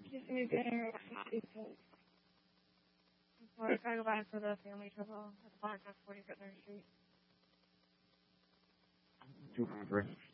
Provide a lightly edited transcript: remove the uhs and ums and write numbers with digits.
Just moved in here because before I try to go back for the family trouble at the Bonner 40 Foot Street. Too hungry.